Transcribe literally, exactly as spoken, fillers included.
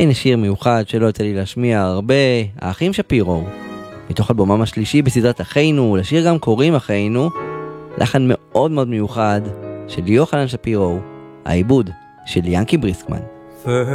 והנה שיר מיוחד שלא יוצא לי להשמיע הרבה, האחים שפירו, מתוך אלבומם השלישי בסדרת אחינו. לשיר גם קוראים אחינו, לחן מאוד מאוד מיוחד של יוחנן שפירו, העיבוד של ינקי בריסקמן.